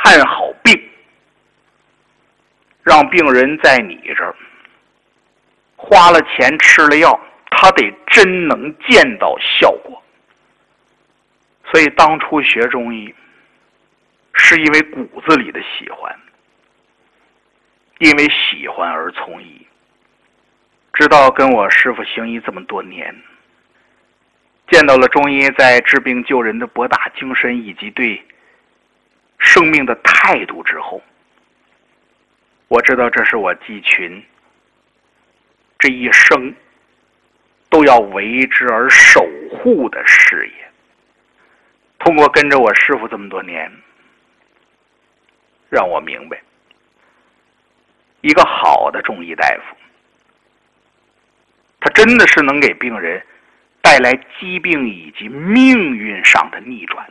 看好病，让病人在你这儿花了钱吃了药，他得真能见到效果。所以当初学中医是因为骨子里的喜欢，因为喜欢而从医。直到跟我师父行医这么多年，见到了中医在治病救人的博大精深以及对生命的态度之后，我知道这是我季群这一生都要为之而守护的事业。通过跟着我师父这么多年，让我明白，一个好的中医大夫，他真的是能给病人带来疾病以及命运上的逆转。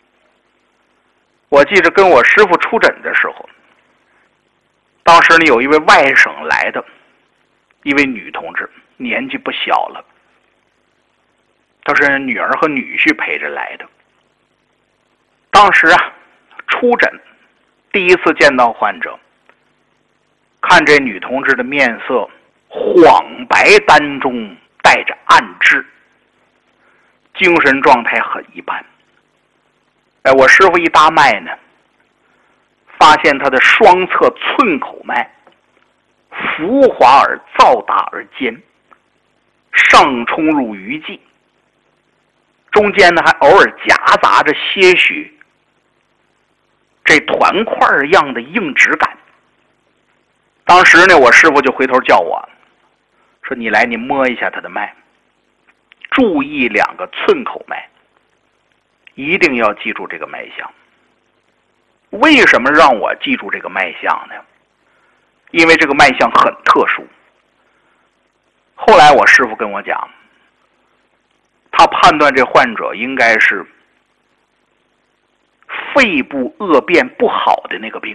我记着跟我师父出诊的时候，当时呢有一位外省来的一位女同志，年纪不小了，她是女儿和女婿陪着来的。当时出诊第一次见到患者，看这女同志的面色黄白当中带着暗稚，精神状态很一般。我师父一搭脉呢，发现她的双侧寸口脉浮滑而躁大而尖，上冲入鱼际，中间呢还偶尔夹杂着些许这团块样的硬质感。当时呢我师父就回头叫我说，你来，你摸一下他的脉，注意2个寸口脉，一定要记住这个脉象。为什么让我记住这个脉象呢？因为这个脉象很特殊。后来我师父跟我讲，他判断这患者应该是肺部恶变不好的那个病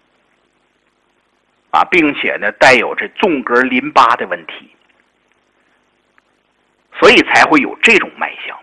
并且呢带有这纵隔淋巴的问题，所以才会有这种脉象。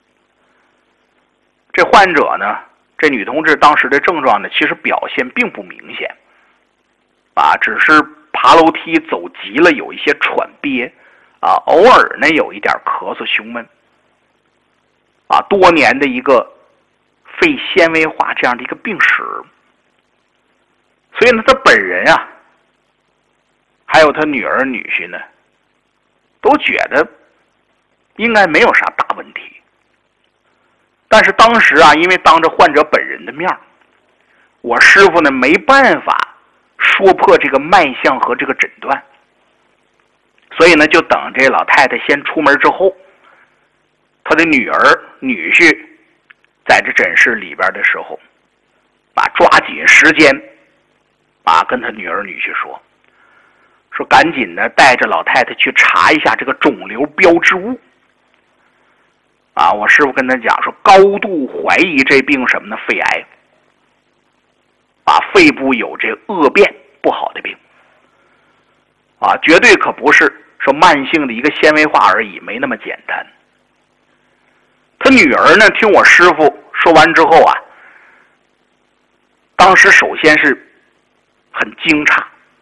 这患者呢，这女同志当时的症状呢，其实表现并不明显只是爬楼梯走急了，有一些喘憋偶尔呢有一点咳嗽胸闷多年的一个肺纤维化这样的一个病史。所以呢他本人还有他女儿女婿呢，都觉得应该没有啥大问题。但是当时因为当着患者本人的面，我师父呢没办法说破这个脉象和这个诊断，所以呢就等这老太太先出门之后，他的女儿女婿在这诊室里边的时候抓紧时间跟他女儿女婿说赶紧的带着老太太去查一下这个肿瘤标志物我师父跟他讲说，高度怀疑这病什么呢？肺癌肺部有这恶变不好的病绝对可不是说慢性的一个纤维化而已，没那么简单。他女儿呢听我师父说完之后当时首先是很惊诧，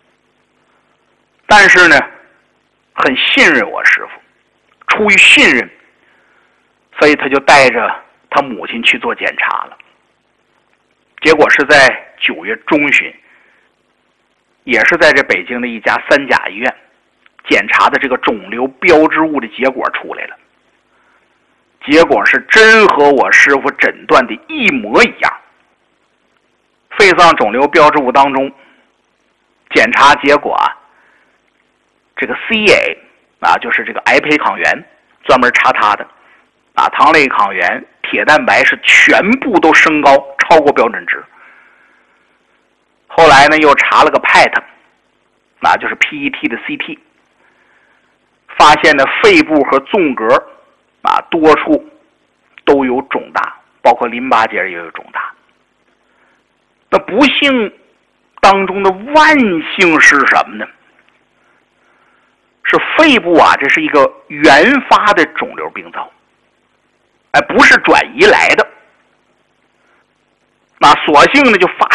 但是呢很信任我师父，出于信任，所以他就带着他母亲去做检查了。结果是在9月中旬，也是在这北京的一家3甲医院检查的这个肿瘤标志物的结果出来了。结果是真和我师父诊断的一模一样。肺脏肿瘤标志物当中，检查结果这个 CA 就是这个癌胚抗原，专门查它的糖类抗原、铁蛋白是全部都升高，超过标准值。后来呢又查了个 PET， 就是 PET 的 CT， 发现呢肺部和纵隔多处都有肿大，包括淋巴结也有肿大。那不幸当中的万幸是什么呢？是肺部这是一个原发的肿瘤病灶，不是转移来的。所幸呢就发